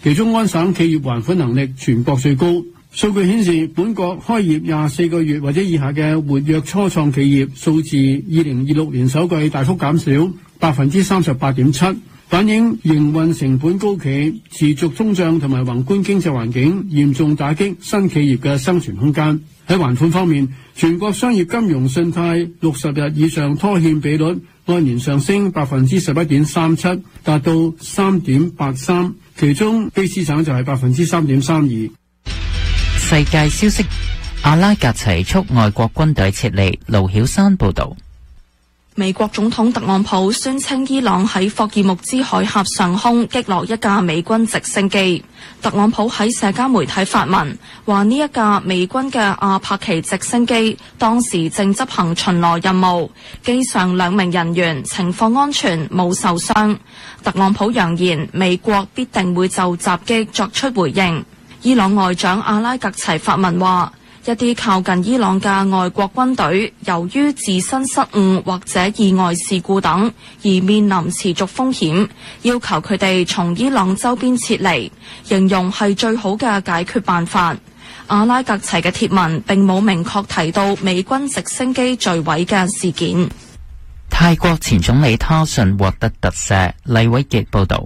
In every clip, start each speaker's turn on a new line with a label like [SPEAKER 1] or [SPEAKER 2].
[SPEAKER 1] 其中安省企業還款能力全國最高。數據顯示，本國開業24個月或者以下嘅活躍初創企業數字2026年首季大幅減少 38.7%， 反映營運成本高企、持續通脹同埋宏觀經濟環境嚴重打擊新企業嘅生存空間。喺還款方面，全國商業金融信貸60日以上拖欠比率按年上升 11.37%， 達到 3.83%， 其中卑詩省就係 3.32%。
[SPEAKER 2] 世界消息：阿拉格齊促外國軍隊撤離。盧曉山報道。
[SPEAKER 3] 美國總統特朗普宣稱伊朗喺霍爾木茲海峽上空擊落一架美軍直升機。特朗普喺社交媒體發文，話呢一架美軍嘅阿帕奇直升機當時正執行巡邏任務，機上2名人員情況安全，冇受傷。特朗普揚言美國必定會就襲擊作出回應。伊朗外長阿拉格齊發文話，一啲靠近伊朗嘅外國軍隊由於自身失誤或者意外事故等而面臨持續風險，要求佢哋從伊朗周邊撤離，形容係最好嘅解決辦法。阿拉格齊嘅貼文並冇明確提到美軍直升機墜毀嘅事件。
[SPEAKER 2] 泰國前總理他信獲得特赦。黎偉傑報導。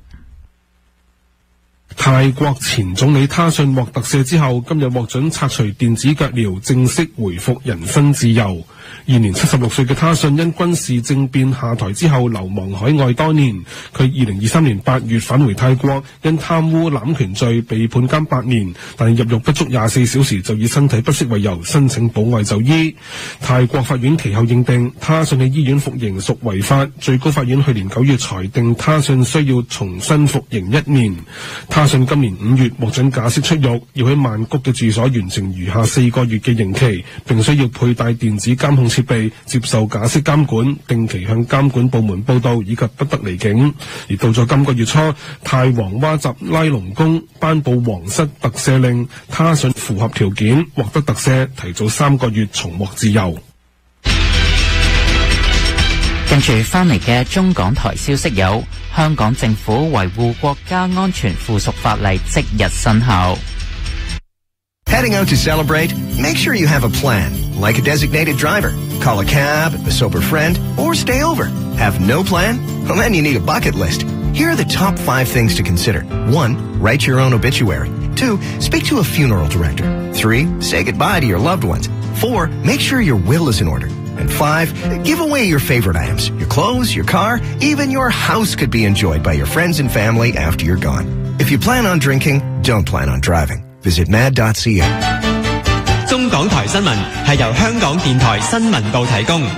[SPEAKER 4] 泰國前總理他信獲特赦之後，今日獲准拆除電子腳鐐，正式回復人身自由。現年76歲嘅他信因軍事政變下台之後流亡海外多年。佢2023年8月返回泰國，因貪污濫權罪被判監8年，但入獄不足24小時就以身體不適為由申請保外就醫。泰國法院其後認定他信喺醫院服刑屬違法，最高法院去年9月裁定他信需要重新服刑1年。他信今年5月獲准假釋出獄，要喺曼谷嘅住所完成餘下4個月嘅刑期，並需要佩戴電子監控設備，接受假釋監管，定期向監管部門報到，以及不得離境。而到咗今個月初，泰皇哇集拉隆功頒布皇室特赦令，他信符合條件獲得特赦，提早3個月重獲自由。
[SPEAKER 2] 跟住翻嚟嘅中港台消息有：香港政府維護國家安全附屬法例即日生效。
[SPEAKER 5] Heading out to celebrate? Make sure you have a plan, like a designated driver. Call a cab, a sober friend, or stay over. Have no plan? Well, then you need a bucket list. Here are the top 5 things to consider. 1. Write your own obituary. 2. Speak to a funeral director. 3. Say goodbye to your loved ones. 4. Make sure your will is in order. And 5. Give away your favorite items. Your clothes, your car, even your house could be enjoyed by your friends and family after you're gone. If you plan on drinking, don't plan on driving.Visit mad.ca。
[SPEAKER 6] 中港台新聞係由香港電台新聞部提供。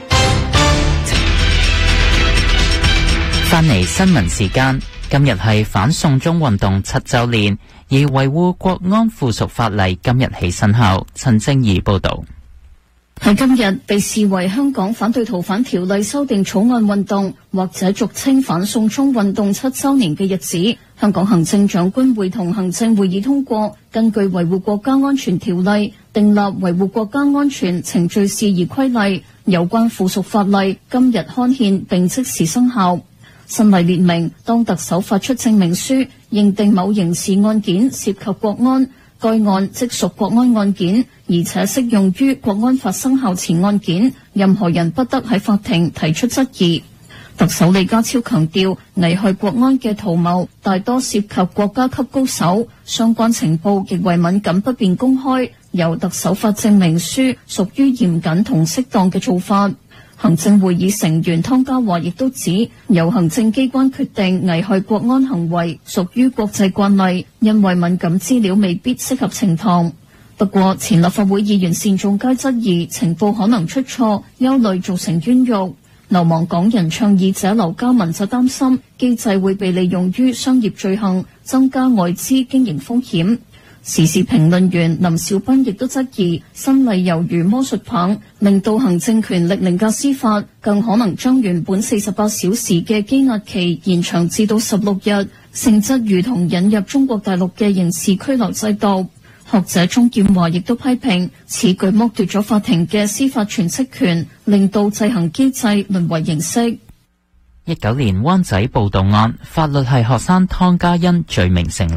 [SPEAKER 2] 翻嚟新聞時間，今日係反送中運動7週年，而維護國安附屬法例今日起生效。陳正儀報導。
[SPEAKER 7] 喺今日被視為香港反對逃犯條例修訂草案運動，或者俗稱反送中運動7週年嘅日子，香港行政長官會同行政會議通過根據維護國家安全條例訂立維護國家安全程序事宜規例，有關附屬法例今日刊憲並即時生效。新例列明，當特首發出證明書認定某刑事案件涉及國安，該案即屬國安案件，而且適用於國安法生效前案件，任何人不得喺法庭提出質疑。特首李家超強調，危害國安嘅圖謀大多涉及國家級高手，相關情報極為敏感，不便公開，由特首發證明書屬於嚴謹同適當嘅做法。行政會議成員湯家驊亦都指，由行政機關決定危害國安行為屬於國際慣例，因為敏感資料未必適合呈堂。不過，前立法會議員單仲偕質疑情報可能出錯，憂慮造成冤獄。流亡港人倡議者劉嘉文就擔心機制會被利用於商業罪行，增加外資經營風險。時事評論員林兆斌亦都質疑新例猶如魔術棒，令到行政權力凌駕司法，更可能將原本48小時嘅羈押期延長至到16日，性質如同引入中國大陸嘅刑事拘留制度。學者鍾劍華亦都批評此舉剝奪咗法庭嘅司法詮釋權，令到制衡機制淪為形式。19
[SPEAKER 2] 年灣仔暴動案，法律系學生湯家欣罪名成立。